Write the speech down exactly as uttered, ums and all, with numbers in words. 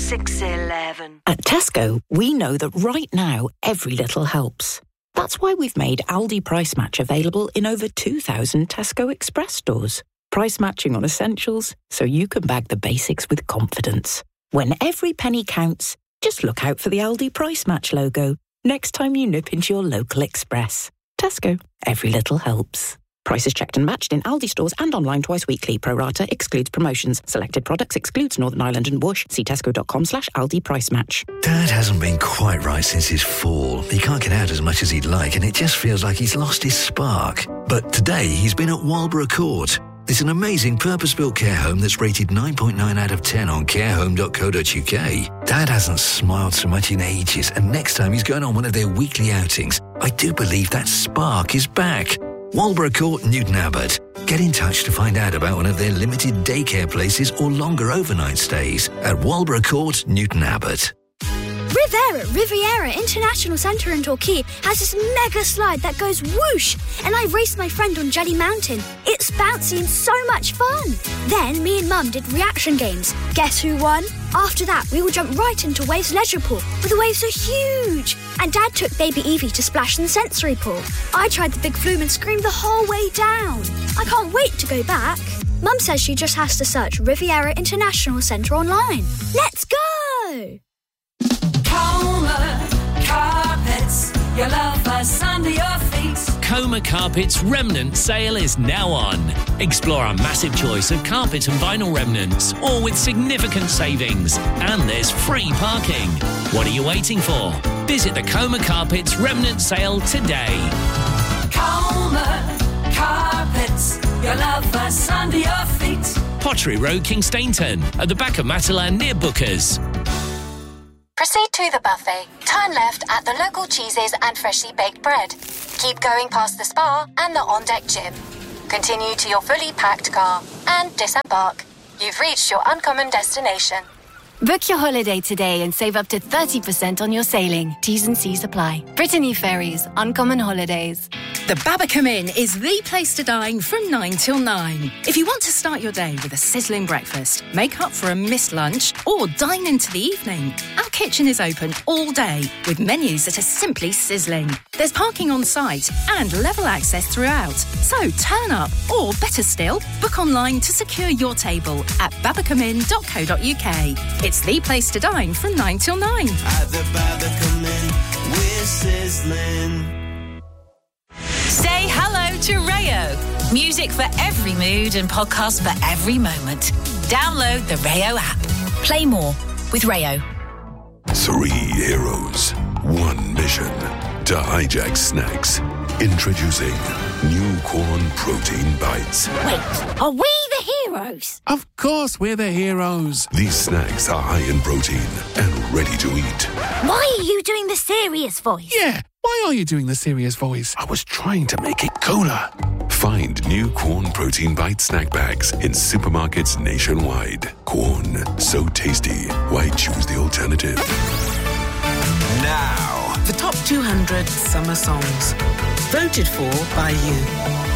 six eleven. At Tesco, we know that right now, every little helps. That's why we've made Aldi Price Match available in over two thousand Tesco Express stores. Price matching on essentials, so you can bag the basics with confidence. When every penny counts, just look out for the Aldi Price Match logo next time you nip into your local Express. Tesco, every little helps. Prices checked and matched in Aldi stores and online twice weekly. Pro rata excludes promotions. Selected products excludes Northern Ireland and Bush. See tesco.com slash Aldi Price Match. Dad hasn't been quite right since his fall. He can't get out as much as he'd like, and it just feels like he's lost his spark. But today, he's been at Walborough Court. It's an amazing purpose-built care home that's rated nine point nine out of ten on carehome dot co dot uk. Dad hasn't smiled so much in ages, and next time he's going on one of their weekly outings, I do believe that spark is back. Walborough Court, Newton Abbot. Get in touch to find out about one of their limited daycare places or longer overnight stays at Walborough Court, Newton Abbot. Rivera Riviera International Centre in Torquay has this mega slide that goes whoosh, and I raced my friend on Jelly Mountain. It's bouncy and so much fun. Then me and Mum did reaction games. Guess who won? After that, we all jumped right into Waves Leisure Pool, where the waves are huge. And Dad took baby Evie to splash in the sensory pool. I tried the big flume and screamed the whole way down. I can't wait to go back. Mum says she just has to search Riviera International Centre online. Let's go! Coma Carpets, your love us under your feet. Coma Carpets remnant sale is now on. Explore our massive choice of carpet and vinyl remnants, all with significant savings. And there's free parking. What are you waiting for? Visit the Coma Carpets remnant sale today. Coma Carpets, your love us under your feet. Pottery Road, Kingstainton, at the back of Matalan near Bookers. Proceed to the buffet. Turn left at the local cheeses and freshly baked bread. Keep going past the spa and the on-deck gym. Continue to your fully packed car and disembark. You've reached your uncommon destination. Book your holiday today and save up to thirty percent on your sailing. T's and C's apply. Brittany Ferries, Uncommon Holidays. The Babacom Inn is the place to dine from nine till nine. If you want to start your day with a sizzling breakfast, make up for a missed lunch, or dine into the evening, our kitchen is open all day with menus that are simply sizzling. There's parking on site and level access throughout. So turn up, or better still, book online to secure your table at babacom inn dot co dot uk. It's the place to dine from nine till nine. At the Babacom Inn, we're sizzling. Say hello to Rayo. Music for every mood and podcasts for every moment. Download the Rayo app. Play more with Rayo. Three heroes, one mission to hijack snacks. Introducing new corn protein bites. Wait, are we the heroes? Of course we're the heroes. These snacks are high in protein and ready to eat. Why are you doing the serious voice? Yeah, why are you doing the serious voice? I was trying to make it cooler. Find new Corn Protein Bite snack bags in supermarkets nationwide. Corn, so tasty. Why choose the alternative? Now, the top two hundred summer songs. Voted for by you.